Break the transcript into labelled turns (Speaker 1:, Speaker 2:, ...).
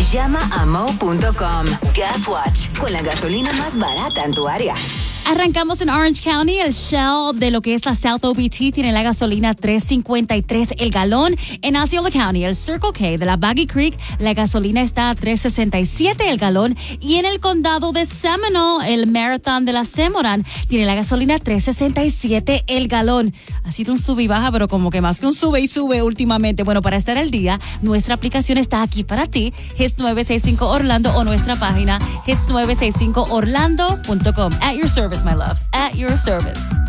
Speaker 1: Llama a mo.com. Gas Watch, con la gasolina más barata en tu área.
Speaker 2: Arrancamos en Orange County. El Shell de lo que es la South OBT tiene la gasolina $3.53 el galón. En Osceola County, el Circle K de la Baggy Creek, la gasolina está a $3.67 el galón. Y en el condado de Seminole, el Marathon de la Semoran tiene la gasolina $3.67 el galón. Ha sido un sube y baja, pero como que más que un sube y sube últimamente. Bueno, para estar al día, nuestra aplicación está aquí para ti, Hits 965 Orlando, o nuestra página hits965orlando.com. At your service, my love. At your service.